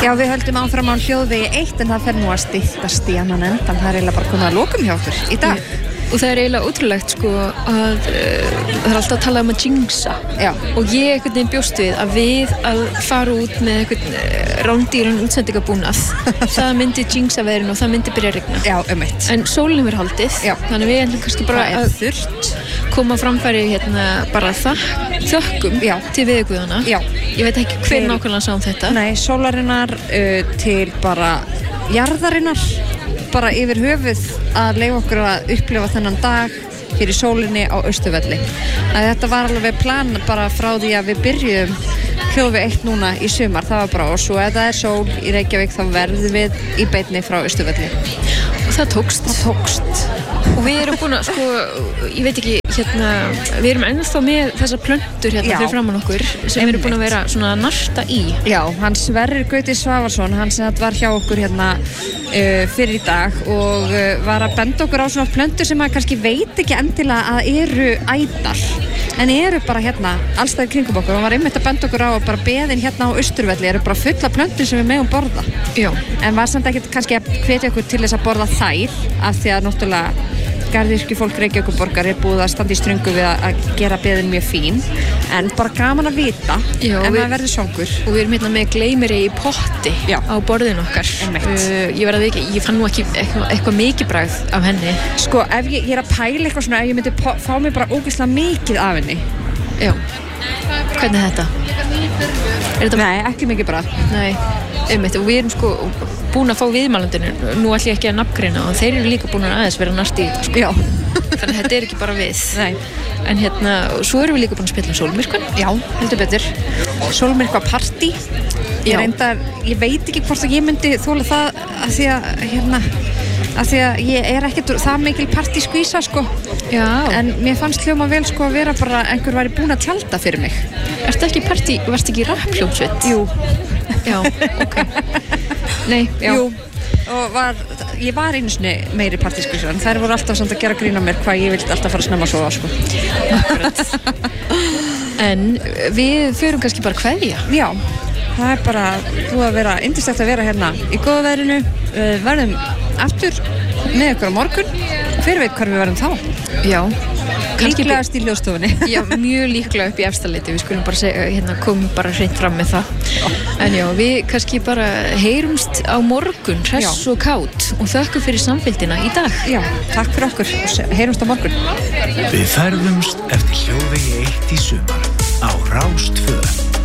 Já, við höldum áfram á hljóðvegi 1 en það fer nú að styttast í annan endan. Það er eiginlega bara komið að lokum hjá okkur í dag. Og það er eiginlega ótrúlegt sko að það er alltaf að tala um að jinxa. Já. Og ég einhvern veginn bjóst við að fara út með einhvern rándýran útsendingabúnað það myndi jinxa veðrinu og það myndi byrja að rigna. Já, einmitt. En sólin er haldið. Já. Þannig við ætlum kannski bara að þurrt koma framfæri bara þökkum til veðurguðana. Já. Ég veit ekki hver nákvæmlega sá þetta. Nei, sólarinnar til bara jarðarinnar, bara yfir höfuð að leyfa okkur að upplifa þennan dag hér í sólinni á Austurvelli. Þetta var alveg plan bara frá því að við byrjum hljóðvegi 1 núna í sumar. Það var bara, og svo ef það er sól í Reykjavík þá verðum við í beinni frá Austurvelli. Og það tókst. Og við erum búin að, sko, ég veit ekki, við erum ennþá með þessar plöntur fyrir framan okkur sem við erum búin að vera svona að narta í. Já, hann Sverrir Gauti Svavarsson, hann sem var hjá okkur fyrir í dag og var að benda okkur á svona plöntur sem maður kannski veit ekki endilega að eru ætar, en eru bara allstaðar kringum okkur. Hann var einmitt að benda okkur á að bara beðin á Austurvelli eru bara fulla plöntur sem við megum borða. Já. En var samt ekkert kannski að hvetja okkur til þess að borða þær, af því að náttúrulega garðyrkjufólk Reykjavíkurborgar er búið að standa í ströngu við að gera beðin mjög fín, en bara gaman að vita ef maður verður svangur. Og við erum með gleymeri í potti á borðinu okkar. Ég fann nú ekki eitthvað mikið bragð af henni. Sko, ef ég er að pæla eitthvað svona, ef ég myndi fá mig bara ógeðslega mikið af henni. Já. Hvernig er þetta? Nei, ekki mikið bragð. Nei, og við erum sko búin að fá viðmælandinu. Nú ætlum ég ekki að nafngreina og þeir eru líka búin að aðeins vera næst í þetta sko. Já. Þannig að þetta er ekki bara við. Nei. En svo erum við líka búin að spila um sólmyrkvann. Já, heldur betur. Sólmyrkva partí. Ég veit ekki hvort að ég myndi þóla það af því að ég er ekkert það mikil partískvísa sko. Já. En mér fannst hljóma vel sko að vera bara einhver væri búin að tjalda fyrir mig. Varstu ekki rappljómsveit? Jú. Já, ok. Nei, já. Jú. Og ég var einu sinni meiri partískvísa, en þær voru alltaf samt að gera grín á mér hvað ég vildi alltaf fara að snemma að sofa sko. Akkurat. En við förum kannski bara kveðja. Já. Það er bara búið að vera yndislegt að vera hérna í góða veðrinu. Verðum aftur með ykkur á morgun. Hver veit hvar við verðum þá? Já. Líklegast í ljóstofunni. Já, mjög líklega upp í efstaleiti. Við skulum bara segja, komum bara hreint fram með það. En já, við kannski bara heyrumst á morgun, hress og kát, og þökkum fyrir samfylgdina í dag. Já, takk fyrir okkur og heyrumst á morgun. Við ferðumst eftir hljóðvegi 1 í sumar á Rás 2.